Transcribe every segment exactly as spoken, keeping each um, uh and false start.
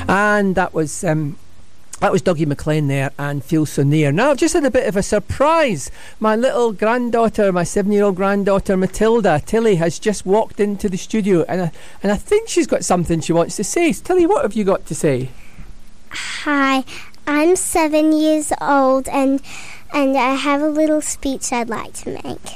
And that was um, that was Dougie MacLean there, and Feel So Near. Now I've just had a bit of a surprise. My little granddaughter, my seven-year-old granddaughter Matilda, Tilly, has just walked into the studio, and I, and I think she's got something she wants to say. Tilly, what have you got to say? Hi, I'm seven years old, and and I have a little speech I'd like to make.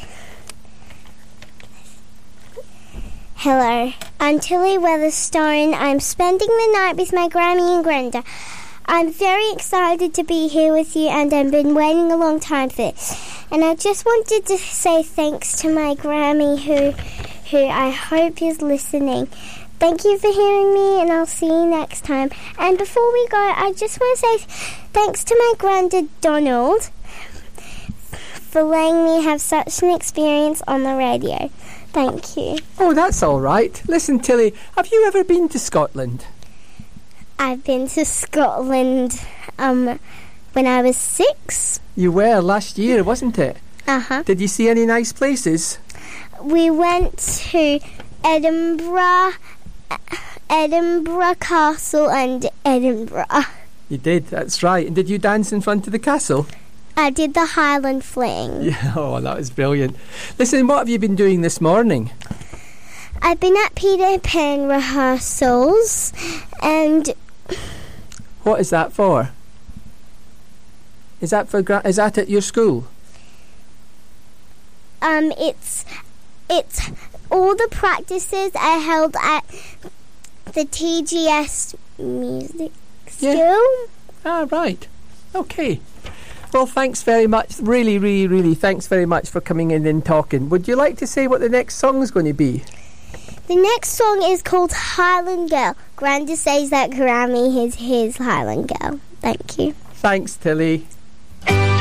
Hello, I'm Tilly Weatherstone. I'm spending the night with my Grammy and Granda. I'm very excited to be here with you, and I've been waiting a long time for this. And I just wanted to say thanks to my Grammy, who, who I hope is listening. Thank you for hearing me, and I'll see you next time. And before we go, I just want to say thanks to my Granda Donald for letting me have such an experience on the radio. Thank you. Oh, that's all right. Listen, Tilly, have you ever been to Scotland? I've been to Scotland um, when I was six. You were last year, wasn't it? Uh-huh. Did you see any nice places? We went to Edinburgh, Edinburgh Castle and Edinburgh. You did, that's right. And did you dance in front of the castle? I did the Highland Fling. Yeah, oh, that was brilliant. Listen, what have you been doing this morning? I've been at Peter Pan rehearsals, and... What is that for? Is that for? Gra- is that at your school? Um, it's it's all the practices are held at the T G S Music School. Yeah. Ah, right. Okay. Well, thanks very much. Really, really, really, thanks very much for coming in and talking. Would you like to say what the next song is going to be? The next song is called Highland Girl. Granda says that Grammy is his Highland Girl. Thank you. Thanks, Tilly.